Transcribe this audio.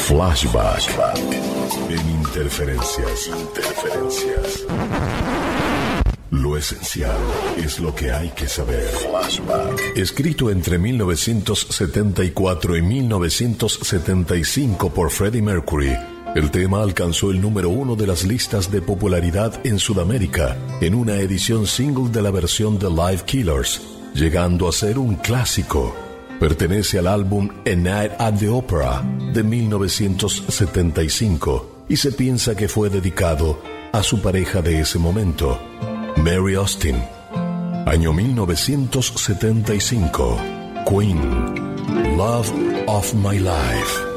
Flashback en Interferencias. Lo esencial es lo que hay que saber. Flashback. Escrito entre 1974 y 1975 por Freddie Mercury, el tema alcanzó el número 1 de las listas de popularidad en Sudamérica en una edición single de la versión de Live Killers, llegando a ser un clásico. Pertenece al álbum A Night at the Opera de 1975 y se piensa que fue dedicado a su pareja de ese momento, Mary Austin. Año 1975. Queen, Love of My Life.